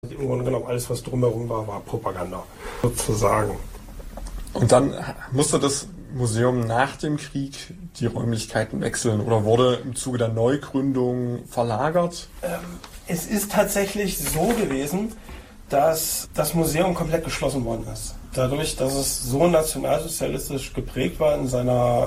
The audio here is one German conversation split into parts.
Im Grunde genommen alles, was drumherum war, war Propaganda, sozusagen. Und dann musste das Museum nach dem Krieg die Räumlichkeiten wechseln oder wurde im Zuge der Neugründung verlagert? Es ist tatsächlich so gewesen, dass das Museum komplett geschlossen worden ist. Dadurch, dass es so nationalsozialistisch geprägt war in seiner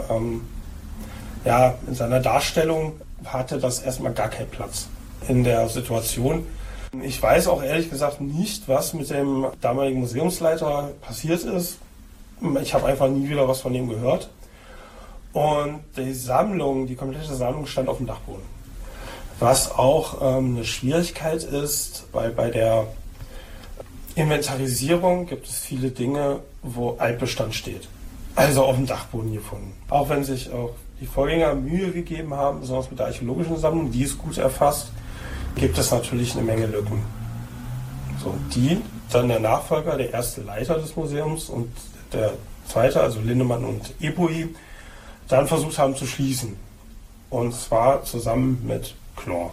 Darstellung, hatte das erstmal gar keinen Platz in der Situation. Ich weiß auch ehrlich gesagt nicht, was mit dem damaligen Museumsleiter passiert ist. Ich habe einfach nie wieder was von ihm gehört. Und die komplette Sammlung stand auf dem Dachboden. Was auch eine Schwierigkeit ist, weil bei der Inventarisierung gibt es viele Dinge, wo Altbestand steht. Also auf dem Dachboden gefunden. Auch wenn sich auch die Vorgänger Mühe gegeben haben, besonders mit der archäologischen Sammlung, die ist gut erfasst, gibt es natürlich eine Menge Lücken. So, die dann der Nachfolger, der erste Leiter des Museums und der zweite, also Lindemann und Eboué, dann versucht haben zu schließen. Und zwar zusammen mit Knorr.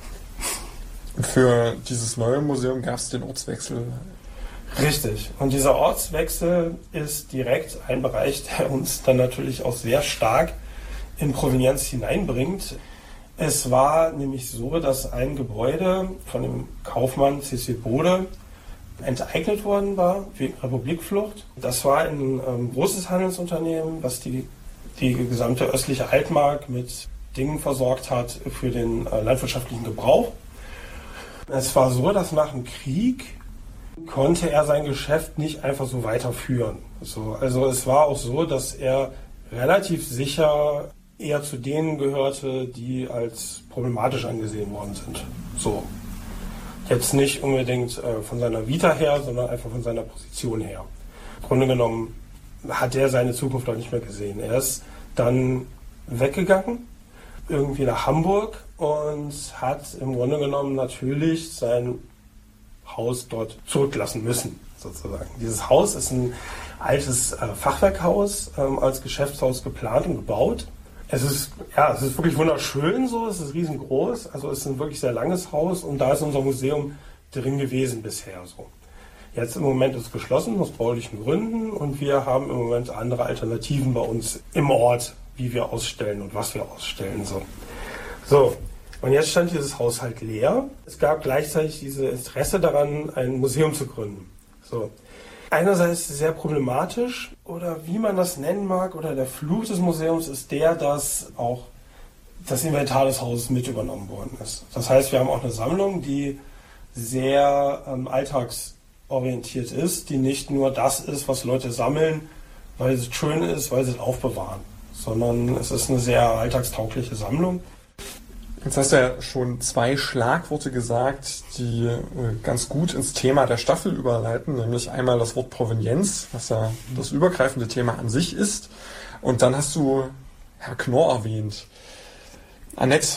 Für dieses neue Museum gab es den Ortswechsel. Richtig. Und dieser Ortswechsel ist direkt ein Bereich, der uns dann natürlich auch sehr stark in Provenienz hineinbringt. Es war nämlich so, dass ein Gebäude von dem Kaufmann C.C. Bode enteignet worden war wegen Republikflucht. Das war ein großes Handelsunternehmen, was die gesamte östliche Altmark mit Dingen versorgt hat für den landwirtschaftlichen Gebrauch. Es war so, dass nach dem Krieg konnte er sein Geschäft nicht einfach so weiterführen. Also es war auch so, dass er relativ sicher eher zu denen gehörte, die als problematisch angesehen worden sind. So. Jetzt nicht unbedingt von seiner Vita her, sondern einfach von seiner Position her. Im Grunde genommen hat er seine Zukunft auch nicht mehr gesehen. Er ist dann weggegangen, irgendwie nach Hamburg, und hat im Grunde genommen natürlich sein Haus dort zurücklassen müssen, sozusagen. Dieses Haus ist ein altes Fachwerkhaus, als Geschäftshaus geplant und gebaut. Es ist wirklich wunderschön so, es ist riesengroß, also es ist ein wirklich sehr langes Haus und da ist unser Museum drin gewesen bisher so. Jetzt im Moment ist es geschlossen aus baulichen Gründen und wir haben im Moment andere Alternativen bei uns im Ort, wie wir ausstellen und was wir ausstellen. So. Und jetzt stand dieses Haus halt leer. Es gab gleichzeitig dieses Interesse daran, ein Museum zu gründen. So. Einerseits sehr problematisch, oder wie man das nennen mag, oder der Fluch des Museums ist der, dass auch das Inventar des Hauses mit übernommen worden ist. Das heißt, wir haben auch eine Sammlung, die sehr alltagsorientiert ist, die nicht nur das ist, was Leute sammeln, weil es schön ist, weil sie es aufbewahren, sondern es ist eine sehr alltagstaugliche Sammlung. Jetzt hast du ja schon 2 Schlagworte gesagt, die ganz gut ins Thema der Staffel überleiten, nämlich einmal das Wort Provenienz, was ja das übergreifende Thema an sich ist, und dann hast du Herr Knorr erwähnt. Annette,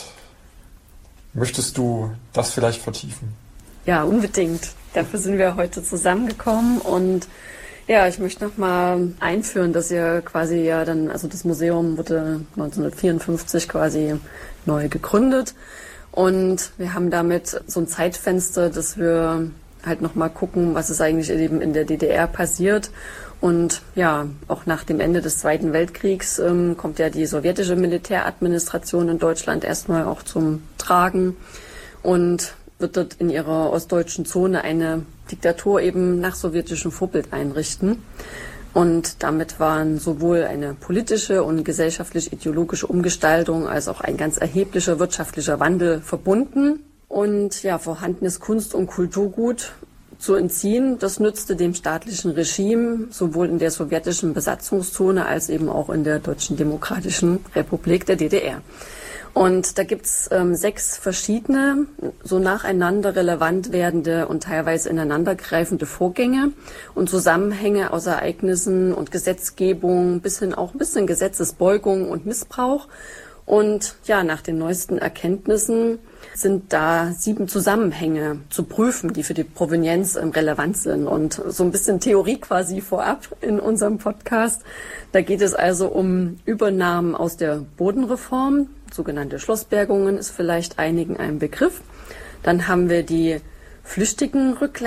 möchtest du das vielleicht vertiefen? Ja, unbedingt. Dafür sind wir heute zusammengekommen und ja, ich möchte nochmal einführen, dass ihr quasi das Museum wurde 1954 quasi neu gegründet und wir haben damit so ein Zeitfenster, dass wir halt nochmal gucken, was ist eigentlich eben in der DDR passiert. Und ja, auch nach dem Ende des Zweiten Weltkriegs kommt ja die sowjetische Militäradministration in Deutschland erstmal auch zum Tragen und wird dort in ihrer ostdeutschen Zone eine Diktatur eben nach sowjetischem Vorbild einrichten. Und damit waren sowohl eine politische und gesellschaftlich-ideologische Umgestaltung als auch ein ganz erheblicher wirtschaftlicher Wandel verbunden. Und ja, vorhandenes Kunst- und Kulturgut zu entziehen, das nützte dem staatlichen Regime sowohl in der sowjetischen Besatzungszone als eben auch in der Deutschen Demokratischen Republik der DDR. Und da gibt's 6 verschiedene, so nacheinander relevant werdende und teilweise ineinandergreifende Vorgänge und Zusammenhänge aus Ereignissen und Gesetzgebung bis hin auch ein bisschen Gesetzesbeugung und Missbrauch. Und ja, nach den neuesten Erkenntnissen sind da 7 Zusammenhänge zu prüfen, die für die Provenienz relevant sind. Und so ein bisschen Theorie quasi vorab in unserem Podcast. Da geht es also um Übernahmen aus der Bodenreform. Sogenannte Schlossbergungen ist vielleicht einigen ein Begriff. Dann haben wir die flüchtigen Rücklagen.